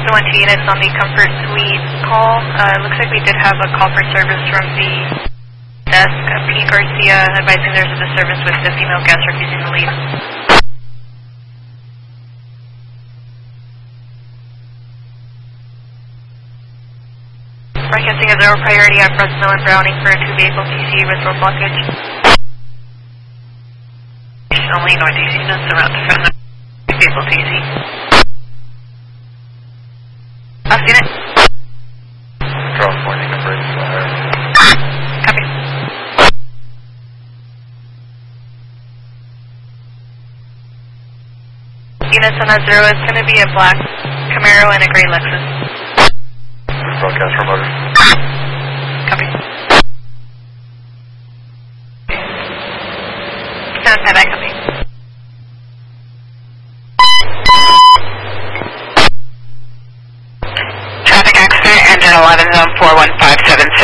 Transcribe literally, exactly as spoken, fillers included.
one two units on the Comfort Suite call. Uh, looks like we did have a call for service from the desk. Uh, Pete Garcia advising there's a disturbance with the female guest refusing to leave. Broadcasting a zero priority at Fresno and Browning for a two-vehicle T C with road blockage. Only northeast units around the Fresno two-vehicle T C. Last unit. California Bridge Fire. Copy. Units on that zero is going to be a black Camaro and a gray Lexus. Broadcast remote. Copy. Stand by, copy. Traffic accident, engine eleven, zone four one five seven